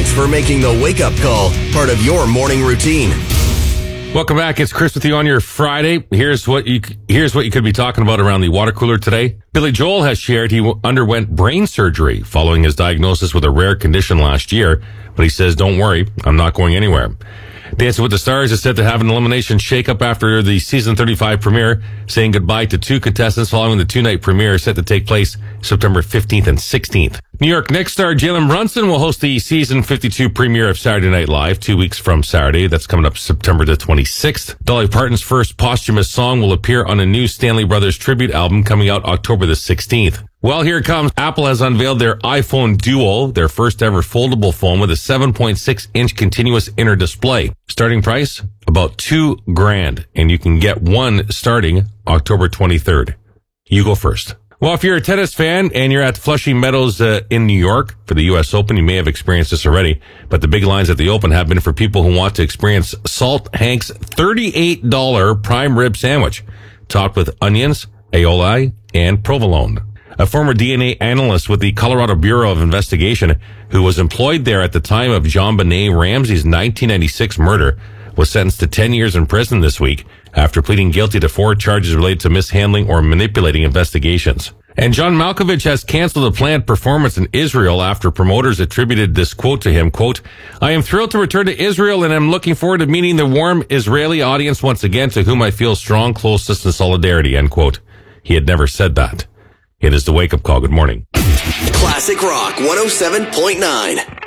Thanks for making the wake-up call part of your morning routine. Welcome back. It's Chris with you on your Friday. Here's what you could be talking about around the water cooler today. Billy Joel has shared he underwent brain surgery following his diagnosis with a rare condition last year, but he says, "Don't worry, I'm not going anywhere." Dancing with the Stars is set to have an elimination shakeup after the season 35 premiere, saying goodbye to 2 contestants following the 2-night premiere set to take place September 15th and 16th. New York Knicks star Jalen Brunson will host the season 52 premiere of Saturday Night Live 2 weeks from Saturday. That's coming up September the 26th. Dolly Parton's first posthumous song will appear on a new Stanley Brothers tribute album coming out October the 16th. Well, here it comes. Apple has unveiled their iPhone Duo, their first ever foldable phone with a 7.6-inch continuous inner display. Starting price, about $2,000, and you can get one starting October 23rd. You go first. Well, if you're a tennis fan and you're at Flushing Meadows in New York for the U.S. Open, you may have experienced this already, but the big lines at the Open have been for people who want to experience Salt Hank's $38 prime rib sandwich, topped with onions, aioli, and provolone. A former DNA analyst with the Colorado Bureau of Investigation, who was employed there at the time of JonBenet Ramsey's 1996 murder, was sentenced to 10 years in prison this week after pleading guilty to 4 charges related to mishandling or manipulating investigations. And John Malkovich has canceled a planned performance in Israel after promoters attributed this quote to him, quote, "I am thrilled to return to Israel and am looking forward to meeting the warm Israeli audience once again, to whom I feel strong closeness and solidarity," end quote. He had never said that. It is the wake-up call. Good morning. Classic Rock 107.9.